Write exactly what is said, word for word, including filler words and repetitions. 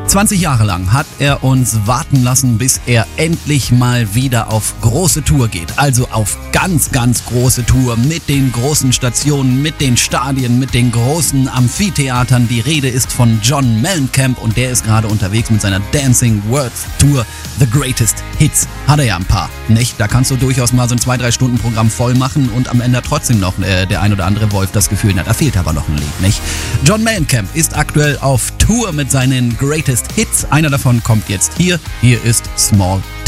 zwanzig Jahre lang hat er uns warten lassen, bis er endlich mal wieder auf große Tour geht. Also auf ganz, ganz große Tour mit den großen Stationen, mit den Stadien, mit den großen Amphitheatern. Die Rede ist von John Mellencamp und der ist gerade unterwegs mit seiner Dancing World Tour. The Greatest Hits hat er ja ein paar, nicht? Da kannst du durchaus mal so ein zwei drei Stunden Programm voll machen und am Ende hat trotzdem noch äh, der ein oder andere Wolf das Gefühl, na, da fehlt aber noch ein Lied, nicht? John Mellencamp ist aktuell auf Tour mit seinen Greatest Hits. Einer davon kommt jetzt hier. Hier ist Small